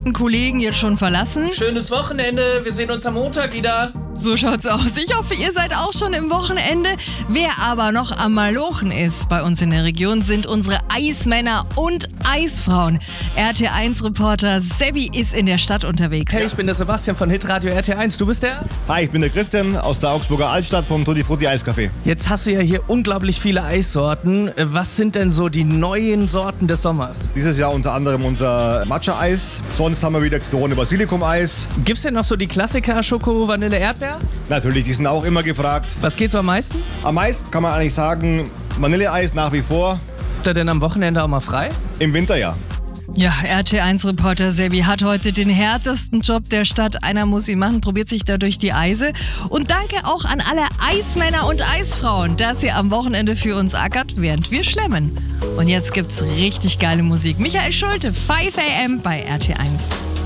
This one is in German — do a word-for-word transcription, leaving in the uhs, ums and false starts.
netten Kollegen jetzt schon verlassen. Schönes Wochenende, wir sehen uns am Montag wieder. So schaut's aus. Ich hoffe, ihr seid auch schon im Wochenende. Wer aber noch am Malochen ist bei uns in der Region, sind unsere Eismänner und Eisfrauen. R T eins Reporter Sebi ist in der Stadt unterwegs. Hey, ich bin der Sebastian von Hitradio R T eins. Du bist der? Hi, ich bin der Christian aus der Augsburger Altstadt vom Tutti Frutti Eiscafé. Jetzt hast du ja hier unglaublich viele Eissorten. Was sind denn so die neuen Sorten des Sommers? Dieses Jahr unter anderem unser Matcha-Eis. Sonst haben wir wieder Xterone Basilikum-Eis. Gibt's denn noch so die Klassiker Schoko, Vanille, Erdbeer? Natürlich, die sind auch immer gefragt. Was geht so am meisten? Am meisten kann man eigentlich sagen, Vanilleeis nach wie vor. Habt ihr denn am Wochenende auch mal frei? Im Winter ja. Ja, R T eins Reporter Sebi hat heute den härtesten Job der Stadt. Einer muss ihn machen, probiert sich da durch die Eise. Und danke auch an alle Eismänner und Eisfrauen, dass ihr am Wochenende für uns ackert, während wir schlemmen. Und jetzt gibt's richtig geile Musik. Michael Schulte, fünf A M bei R T eins.